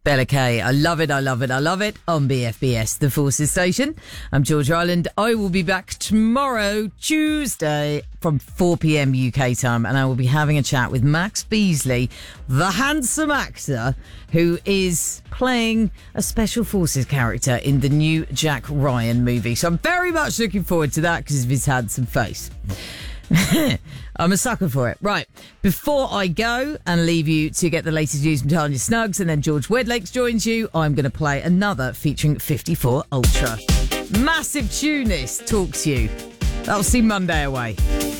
Bella K. I love it, I love it, I love it on BFBS, the Forces Station. I'm George Ryland. I will be back tomorrow, Tuesday, from 4 p.m. UK time, and I will be having a chat with Max Beasley, the handsome actor who is playing a Special Forces character in the new Jack Ryan movie. So I'm very much looking forward to that because of his handsome face. I'm a sucker for it. Right, before I go and leave you to get the latest news from Tanya Snuggs and then George Wedlakes joins you, I'm going to play another featuring 54 Ultra. Massive tune this. Talk to you. That'll see Monday away.